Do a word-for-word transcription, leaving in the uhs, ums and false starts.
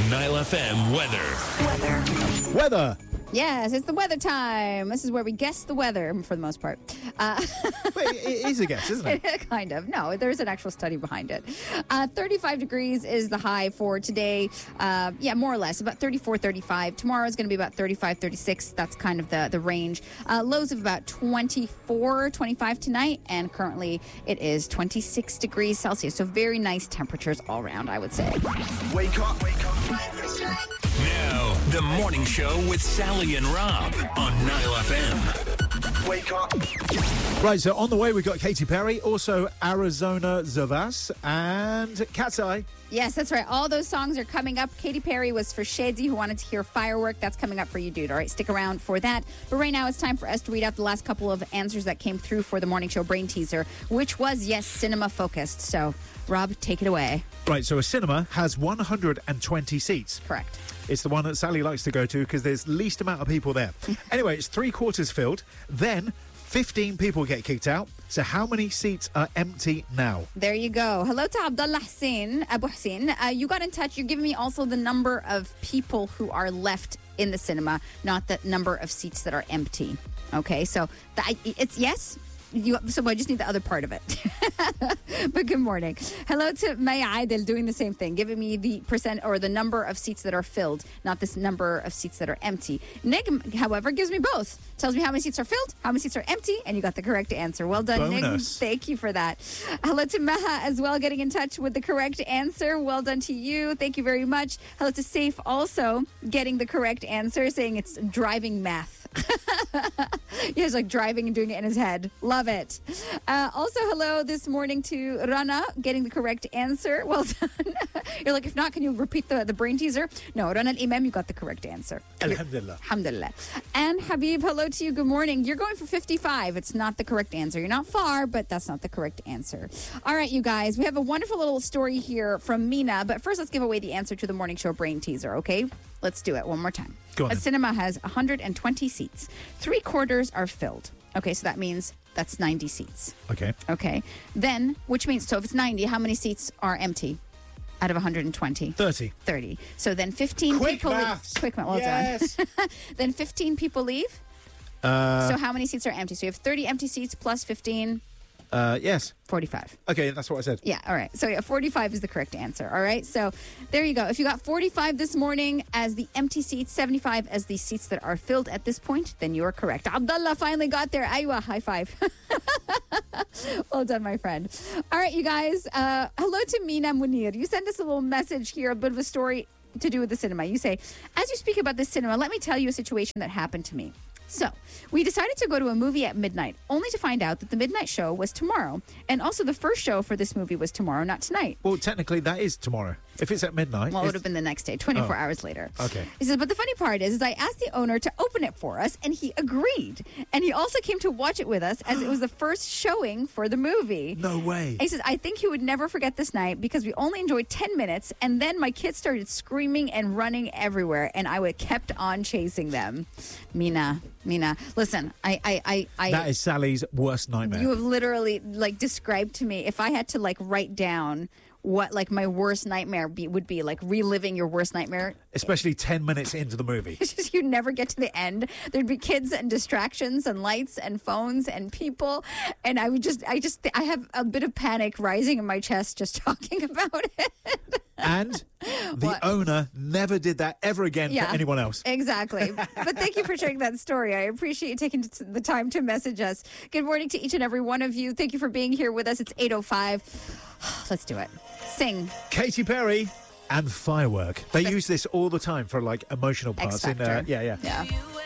Nile F M weather. Weather. Weather. Yes, it's the weather time. This is where we guess the weather for the most part. Uh, Wait, it is a guess, isn't it? kind of. No, there's an actual study behind it. Uh, thirty-five degrees is the high for today. Uh, yeah, more or less, about thirty-four, thirty-five. Tomorrow is going to be about thirty-five, thirty-six. That's kind of the, the range. Uh, lows of about twenty-four, twenty-five tonight, and currently it is twenty-six degrees Celsius. So very nice temperatures all around, I would say. Wake up, wake up. Now, the morning show with Sally and Rob on Nile F M. Wake up. Right, so on the way we've got Katy Perry, also Arizona Zavas, and Cat's Eye. Yes, that's right. All those songs are coming up. Katy Perry was for Shady, who wanted to hear Firework. That's coming up for you, dude. All right, stick around for that. But right now it's time for us to read out the last couple of answers that came through for the morning show brain teaser, which was, yes, cinema focused. So, Rob, take it away. Right, so a cinema has one hundred twenty seats. Correct. It's the one that Sally likes to go to because there's least amount of people there. Anyway, it's three quarters filled. Then fifteen people get kicked out. So how many seats are empty now? There you go. Hello to Abdullah Hussein, Abu Hussein. Uh, you got in touch. You're giving me also the number of people who are left in the cinema, not the number of seats that are empty. Okay, so the, it's yes. You, so I just need the other part of it. But good morning. Hello to Maya Aidel doing the same thing, giving me the percent or the number of seats that are filled, not this number of seats that are empty. Nig, however, gives me both. Tells me how many seats are filled, how many seats are empty, and you got the correct answer. Well done, Bonus. Nig. Thank you for that. Hello to Meha as well, getting in touch with the correct answer. Well done to you. Thank you very much. Hello to Safe also getting the correct answer, saying it's driving math. He was like driving and doing it in his head. Love it. Uh, also, hello this morning to Rana getting the correct answer. Well done. You're like, if not, can you repeat the, the brain teaser? No, Rana al-Imam, you got the correct answer. Alhamdulillah. Alhamdulillah. And Habib, hello to you. Good morning. You're going for fifty-five. It's not the correct answer. You're not far, but that's not the correct answer. All right, you guys. We have a wonderful little story here from Mina. But first, let's give away the answer to the morning show brain teaser, okay? Let's do it one more time. Go on A then. cinema has one hundred twenty seats. Three quarters are filled. Okay, so that means that's ninety seats. Okay. Okay. Then, which means, so if it's ninety, how many seats are empty out of one hundred twenty? thirty. thirty. So then fifteen Quick people maths. leave. Quick math. Well Yes. done. Then fifteen people leave. Uh, So how many seats are empty? So you have thirty empty seats plus fifteen, uh, yes. forty-five. Okay, that's what I said. Yeah, all right. So yeah, forty-five is the correct answer. All right. So there you go. If you got forty-five this morning as the empty seats, seventy-five as the seats that are filled at this point, then you are correct. Abdullah finally got there. Aywa, high five. Well done, my friend. All right, you guys. Uh, hello to Mina Munir. You sent us a little message here, a bit of a story to do with the cinema. You say, as you speak about the cinema, let me tell you a situation that happened to me. So, we decided to go to a movie at midnight, only to find out that the midnight show was tomorrow. And also the first show for this movie was tomorrow, not tonight. Well, technically, that is tomorrow. If it's at midnight. Well, it would it's- have been the next day, twenty-four Oh. hours later. Okay. He says, but the funny part is, is I asked the owner to open it for us, and he agreed. And he also came to watch it with us, as it was the first showing for the movie. No way. He says, I think he would never forget this night because we only enjoyed ten minutes, and then my kids started screaming and running everywhere, and I would kept on chasing them. Mina, Mina, listen, I, I, I, I That is Sally's worst nightmare. you have literally like described to me, if I had to like write down what like my worst nightmare be, would be, like reliving your worst nightmare. Especially ten minutes into the movie. It's just you never get to the end. There'd be kids and distractions and lights and phones and people, and I would just, I just, I have a bit of panic rising in my chest just talking about it. And the What? owner never did that ever again Yeah. for anyone else. Exactly. But thank you for sharing that story. I appreciate you taking t- the time to message us. Good morning to each and every one of you. Thank you for being here with us. It's eight oh five. Let's do it. Sing. Katy Perry and Firework. They use this all the time for like emotional parts. X in uh, Factor. Yeah, yeah. Yeah.